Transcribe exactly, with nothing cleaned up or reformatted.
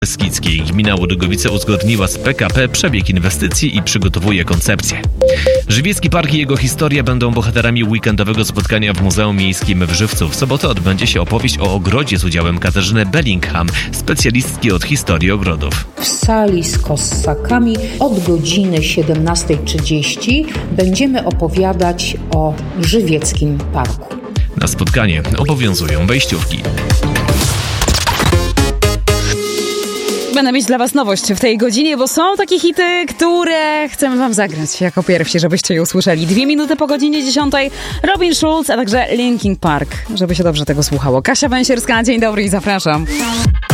Beskidzkiej. Gmina Łodygowice uzgodniła z P K P przebieg inwestycji i przygotowuje koncepcję. Żywiecki Park i jego historia będą bohaterami weekendowego spotkania w Muzeum Miejskim w Żywcu. W sobotę odbędzie się opowieść o ogrodzie z udziałem Katarzyny Bellingham, specjalistki od historii ogrodów. W sali z kossakami od godziny siedemnasta trzydzieści będziemy opowiadać o Żywieckim Parku. Na spotkanie obowiązują wejściówki. Będę mieć dla was nowość w tej godzinie, bo są takie hity, które chcemy wam zagrać jako pierwsi, żebyście je usłyszeli. Dwie minuty po godzinie dziesiątej Robin Schulz, a także Linkin Park, żeby się dobrze tego słuchało. Kasia Węsierska, dzień dobry i zapraszam.